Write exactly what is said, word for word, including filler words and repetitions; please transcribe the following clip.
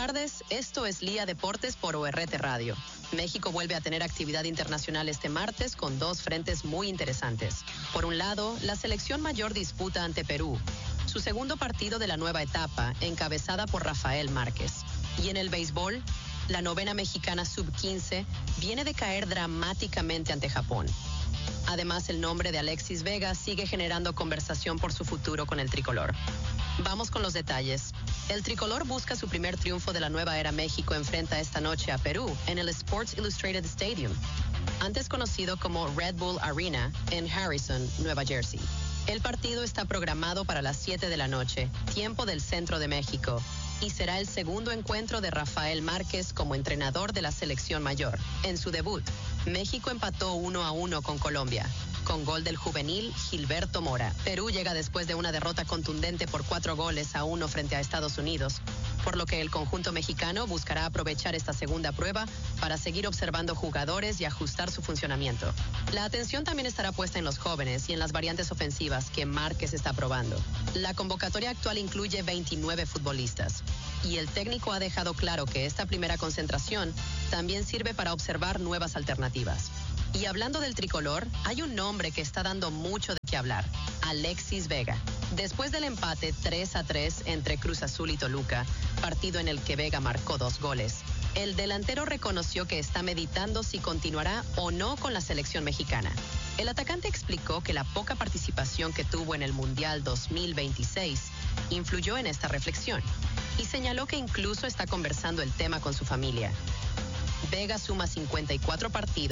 tardes, esto es Lía Deportes por O R T Radio. México vuelve a tener actividad internacional este martes con dos frentes muy interesantes. Por un lado, la selección mayor disputa ante Perú, su segundo partido de la nueva etapa, encabezada por Rafael Márquez. Y en el béisbol, la novena mexicana sub quince viene de caer dramáticamente ante Japón. Además, el nombre de Alexis Vega sigue generando conversación por su futuro con el tricolor. Vamos con los detalles. El tricolor busca su primer triunfo de la nueva era. México enfrenta esta noche a Perú en el Sports Illustrated Stadium, antes conocido como Red Bull Arena, en Harrison, Nueva Jersey. El partido está programado para las siete de la noche, tiempo del centro de México, y será el segundo encuentro de Rafael Márquez como entrenador de la selección mayor. En su debut, México empató uno a uno con Colombia, con gol del juvenil Gilberto Mora. Perú llega después de una derrota contundente por cuatro goles a uno frente a Estados Unidos, por lo que el conjunto mexicano buscará aprovechar esta segunda prueba para seguir observando jugadores y ajustar su funcionamiento. La atención también estará puesta en los jóvenes y en las variantes ofensivas que Márquez está probando. La convocatoria actual incluye veintinueve futbolistas, y el técnico ha dejado claro que esta primera concentración también sirve para observar nuevas alternativas. Y hablando del tricolor, hay un nombre que está dando mucho de qué hablar: Alexis Vega. Después del empate tres a tres entre Cruz Azul y Toluca, partido en el que Vega marcó dos goles, el delantero reconoció que está meditando si continuará o no con la selección mexicana. El atacante explicó que la poca participación que tuvo en el Mundial dos mil veintiséis influyó en esta reflexión, y señaló que incluso está conversando el tema con su familia. Vega suma cincuenta y cuatro partidos